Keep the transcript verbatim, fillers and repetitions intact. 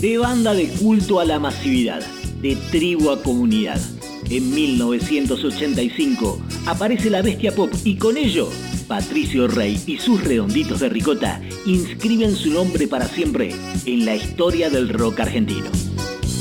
De banda de culto a la masividad, de tribu a comunidad. En mil novecientos ochenta y cinco aparece la bestia pop y con ello, Patricio Rey y sus redonditos de ricota inscriben su nombre para siempre en la historia del rock argentino.